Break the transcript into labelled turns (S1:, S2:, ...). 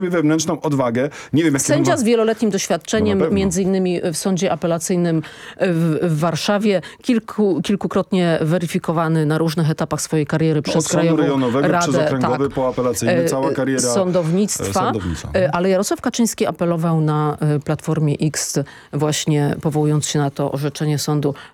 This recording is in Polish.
S1: wewnętrzną odwagę. Nie wiem, jakie
S2: Sędzia z wieloletnim doświadczeniem,
S1: No na pewno.
S2: między innymi w sądzie apelacyjnym w Warszawie, kilkukrotnie weryfikowany na różnych etapach swojej kariery przez
S1: od sądu
S2: Krajową
S1: rejonowego
S2: Radę,
S1: przez okręgowy po apelacyjny, cała kariera
S2: sądownictwa. Ale Jarosław Kaczyński apelował na Platformie X, właśnie powołując się na to orzeczenie sądu